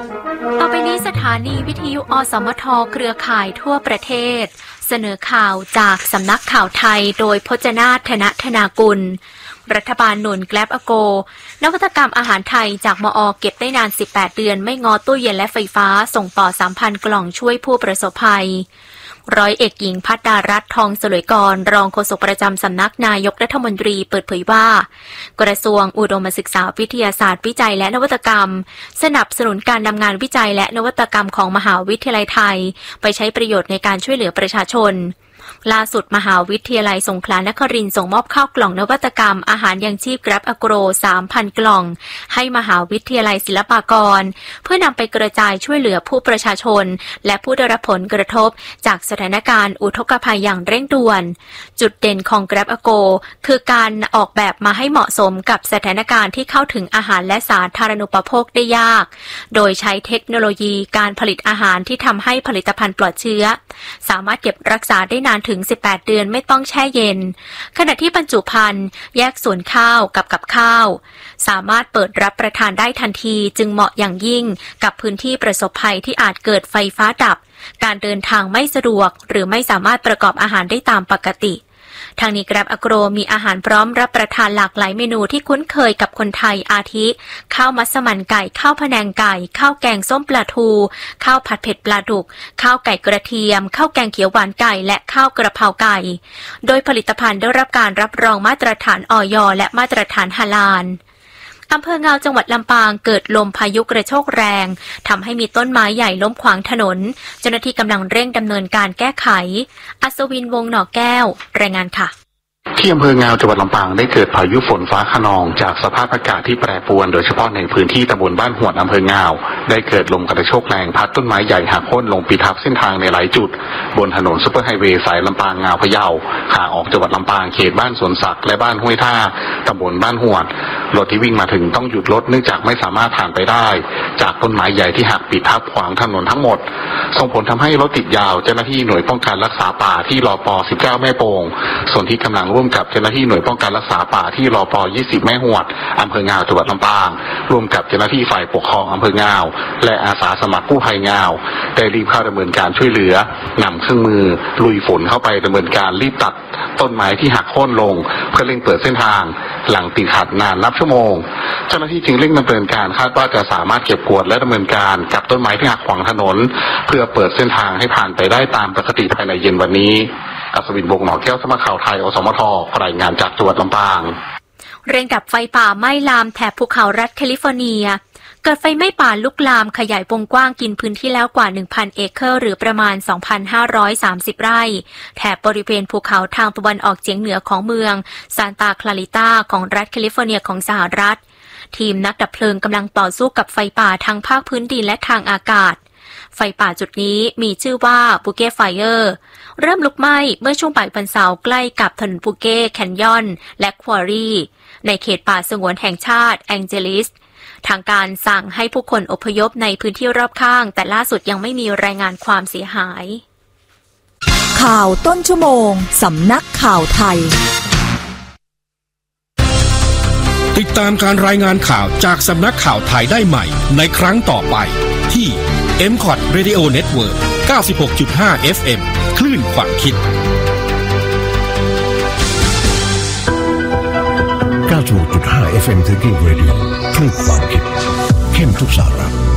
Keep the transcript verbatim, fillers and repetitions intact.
ต่อไปนี้สถานีวิทยุอสมทเครือข่ายทั่วประเทศเสนอข่าวจากสำนักข่าวไทยโดยพจนาถ ธนธนากุลรัฐบาลหนุน Grab Ago นวัตกรรมอาหารไทยจากมอ.เก็บได้นานสิบแปดเดือนไม่งอตู้เย็นและไฟฟ้าส่งต่อ สามพัน กล่องช่วยผู้ประสบภัยร้อยเอกหญิงภัทรารัตน์ทองสลวยกรรองโฆษกประจำสำนักนายกรัฐมนตรีเปิดเผยว่ากระทรวงอุดมศึกษาวิทยาศาสตร์วิจัยและนวัตกรรมสนับสนุนการนำงานวิจัยและนวัตกรรมของมหาวิทยาลัยไทยไปใช้ประโยชน์ในการช่วยเหลือประชาชนล่าสุดมหาวิทยาลัยสงขลานครินทร์ส่งมอบข้าวกล่องนวัตกรรมอาหารยังชีพ Grab Agro สามพัน กล่องให้มหาวิทยาลัยศิลปากรเพื่อนำไปกระจายช่วยเหลือผู้ประชาชนและผู้ได้รับผลกระทบจากสถานการณ์อุทกภัยอย่างเร่งด่วนจุดเด่นของ Grab Agro คือการออกแบบมาให้เหมาะสมกับสถานการณ์ที่เข้าถึงอาหารและสาธารณูปโภคได้ยากโดยใช้เทคโนโลยีการผลิตอาหารที่ทำให้ผลิตภัณฑ์ปลอดเชื้อสามารถเก็บรักษาได้นานถึงสิบแปดเดือนไม่ต้องแช่เย็นขณะที่บรรจุภัณฑ์แยกส่วนข้าวกับกับข้าวสามารถเปิดรับประทานได้ทันทีจึงเหมาะอย่างยิ่งกับพื้นที่ประสบภัยที่อาจเกิดไฟฟ้าดับการเดินทางไม่สะดวกหรือไม่สามารถประกอบอาหารได้ตามปกติทางนี้ Grab Agro มีอาหารพร้อมรับประทานหลากหลายเมนูที่คุ้นเคยกับคนไทยอาทิข้าวมัสมั่นไก่ข้าวพะแนงไก่ข้าวแกงส้มปลาทูข้าวผัดเผ็ดปลาดุกข้าวไก่กระเทียมข้าวแกงเขียวหวานไก่และข้าวกระเพราไก่โดยผลิตภัณฑ์ได้รับการรับรองมาตรฐานอย.และมาตรฐานฮาลาลอำเภอเงาจังหวัดลำปางเกิดลมพายุกระโชกแรงทำให้มีต้นไม้ใหญ่ล้มขวางถนนเจ้าหน้าที่กำลังเร่งดำเนินการแก้ไขอัศวินวงศ์หน่อแก้วรายงานค่ะที่อำเภอเงาจังหวัดลำปางได้เกิดพายุฝนฟ้าคะนองจากสภาพอากาศที่แปรปรวนโดยเฉพาะในพื้นที่ตำบลบ้านหวดอำเภอเงาได้เกิดลมกระโชกแรงพัดต้นไม้ใหญ่หักโค่นลงปิดทับเส้นทางในหลายจุดบนถนนซุปเปอร์ไฮเวย์สายลำปางเงาพะเยาขาออกจังหวัดลำปางเขตบ้านสวนสักและบ้านห้วยท่าตำบลบ้านหวดรถที่วิ่งมาถึงต้องหยุดรถเนื่องจากไม่สามารถผ่านไปได้จากต้นไม้ใหญ่ที่หักปิดทับขวางถนนทั้งหมดส่งผลทำให้รถติดยาวเจ้าหน้าที่หน่วยป้องกันรักษาป่าที่รป.สิบเก้าแม่โป่งส่วนที่กำลังร่วมกับเจ้าหน้าที่หน่วยป้องกันรักษาป่าที่รป.ยี่สิบแม่หวดอำเภอเงาจังหวัดลำปางร่วมกับเจ้าหน้าที่ฝ่ายปกครองอำเภอเงาและอาสาสมัครกู้ภัยเงาได้รีบเข้าดำเนินการช่วยเหลือนำเครื่องมือลุยฝนเข้าไปดำเนินการรีบตัดต้นไม้ที่หักโค่นลงเพื่อเร่งเปิดเส้นทางหลังติดขัดนานนับชั่วโมงเจ้าหน้าที่จึงเร่งดำเนินการคาดว่าจะสามารถเก็บกวาดและดำเนินการกับต้นไม้ที่หักขวางถนนเพื่อเปิดเส้นทางให้ผ่านไปได้ตามปกติภายในเย็นวันนี้อัศวินวงศ์หน่อแก้วสำนักข่าวไทยอสมทรายงานจากจังหวัดลำปางเร่งดับไฟป่าไหม้ลามแถบภูเขารัฐแคลิฟอร์เนียเกิดไฟไหม้ป่าลุกลามขยายวงกว้างกินพื้นที่แล้วกว่า หนึ่งพัน เอเคอร์หรือประมาณ สองพันห้าร้อยสามสิบ ไร่แถบบริเวณภูเขาทางตะวันออกเฉียงเหนือของเมืองซานตาคลาริตาของรัฐแคลิฟอร์เนียของสหรัฐทีมนักดับเพลิงกำลังต่อสู้กับไฟป่าทั้งภาคพื้นดินและทางอากาศไฟป่าจุดนี้มีชื่อว่าบูเก้ไฟเออร์เริ่มลุกไหม้เมื่อช่วงบ่ายวันเสาร์ใกล้กับถนนบูเก้แคนยอนและควอรีในเขตป่าสงวนแห่งชาติแองเจลิสทางการสั่งให้ผู้คนอพยพในพื้นที่รอบข้างแต่ล่าสุดยังไม่มีรายงานความเสียหายข่าวต้นชั่วโมงสำนักข่าวไทยติดตามการรายงานข่าวจากสำนักข่าวไทยได้ใหม่ในครั้งต่อไปที่ เอ็ม คอท Radio Network เก้าสิบหกจุดห้า เอฟ เอ็ม คลื่นความคิดเก้าสิบหกจุดห้า เอฟ เอ็ม Thinking Radio คลื่นความคิดเข้มทุกสาระ